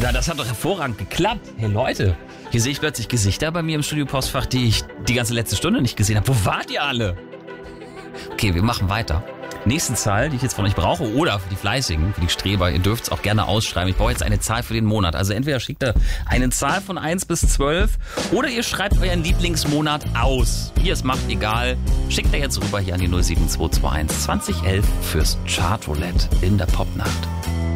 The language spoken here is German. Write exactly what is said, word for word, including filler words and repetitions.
Na, das hat doch hervorragend geklappt. Hey Leute, hier sehe ich plötzlich Gesichter bei mir im Studio-Postfach, die ich die ganze letzte Stunde nicht gesehen habe. Wo wart ihr alle? Okay, wir machen weiter. Nächste Zahl, die ich jetzt von euch brauche, oder für die Fleißigen, für die Streber, ihr dürft es auch gerne ausschreiben. Ich brauche jetzt eine Zahl für den Monat. Also entweder schickt ihr eine Zahl von eins bis zwölf oder ihr schreibt euren Lieblingsmonat aus. Wie ihr es macht, egal. Schickt ihr jetzt rüber hier an die null sieben zwei zwei eins zwanzig elf fürs Chartroulette in der Popnacht.